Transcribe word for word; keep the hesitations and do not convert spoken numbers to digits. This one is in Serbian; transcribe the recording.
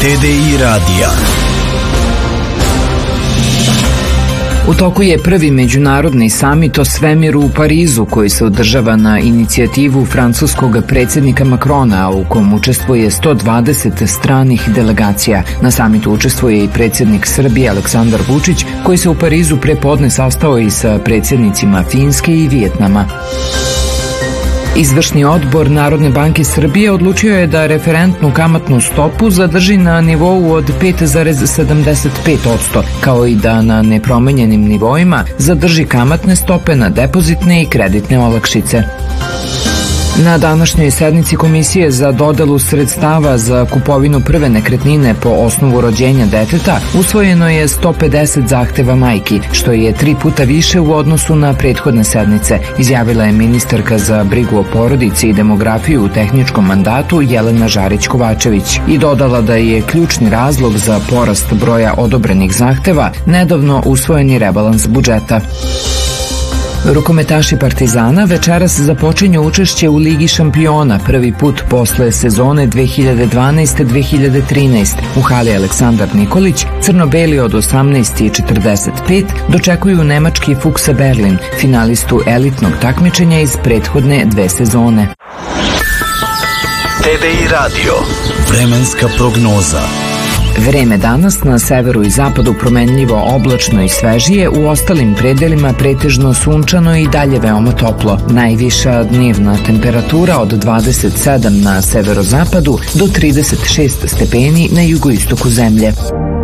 T D I radija. U toku je prvi međunarodni samit o svemiru u Parizu koji se održava na inicijativu francuskog predsjednika Macrona, a u kom učestvuje sto dvadeset stranih delegacija. Na samitu učestvuje i predsjednik Srbije Aleksandar Vučić, koji se u Parizu pre podne sastao i sa predsjednicima Finske i Vijetnama. Izvršni odbor Narodne banke Srbije odlučio je da referentnu kamatnu stopu zadrži na nivou od pet zarez sedamdeset pet posto, kao i da na nepromenjenim nivoima zadrži kamatne stope na depozitne i kreditne olakšice. Na današnjoj sednici Komisije za dodelu sredstava za kupovinu prve nekretnine po osnovu rođenja deteta usvojeno je sto pedeset zahteva majki, što je tri puta više u odnosu na prethodne sednice, izjavila je ministarka za brigu o porodici i demografiju u tehničkom mandatu Jelena Žarić-Kovačević i dodala da je ključni razlog za porast broja odobrenih zahteva nedavno usvojeni rebalans budžeta. Rukometaši Partizana večeras započinju učešće u Ligi šampiona prvi put posle sezone dve hiljade dvanaeste dve hiljade trinaeste. U hali Aleksandar Nikolić crno-beli od osamnaest i četrdeset pet dočekuju nemački Fuchs Berlin, finalistu elitnog takmičenja iz prethodne dve sezone. T D I radio. Vremenska prognoza. Vreme danas na severu i zapadu promenljivo oblačno i svežije, u ostalim predelima pretežno sunčano i dalje veoma toplo. Najviša dnevna temperatura od dvadeset sedam na severozapadu do trideset šest stepeni na jugoistoku zemlje.